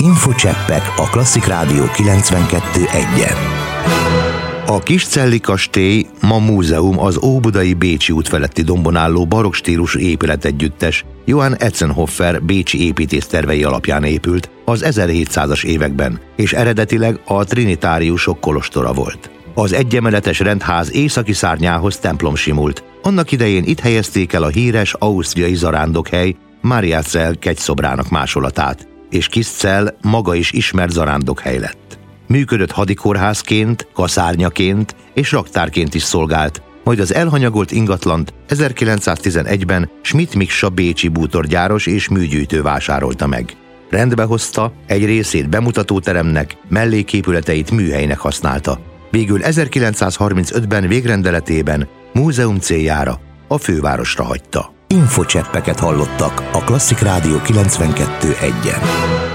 Infocseppek a Klasszik Rádió 92.1-en. A Kiscelli kastély ma múzeum, az óbudai Bécsi út feletti dombon álló barokk stílusú épületegyüttes Johann Etzenhofer bécsi építész tervei alapján épült az 1700-as években, és eredetileg a trinitáriusok kolostora volt. Az egyemeletes rendház északi szárnyához templom simult. Annak idején itt helyezték el a híres ausztriai zarándokhely Mariazell kegyszobrának másolatát, és Kiscell maga is ismert zarándokhely lett. Működött hadikórházként, kaszárnyaként és raktárként is szolgált, majd az elhanyagolt ingatlant 1911-ben Schmidt Miksa bécsi bútorgyáros és műgyűjtő vásárolta meg. Rendbe hozta, egy részét bemutatóteremnek, melléképületeit műhelynek használta. Végül 1935-ben végrendeletében múzeum céljára a fővárosra hagyta. Infocseppeket hallottak a Klasszik Rádió 92.1-en.